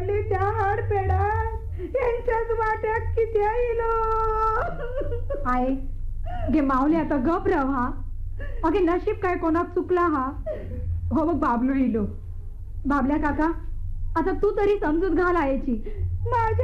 पडली त्या हाडपेडात यांच्याच वाट्यात किती आईलो. आहे गे माऊली आता गप राव हा. अगे नशीब काय कोणाक चुकला हा. हो बघ बाबलू इलो. बाबल्या काका आता तू तरी समजूत घाल आयची. माझ्या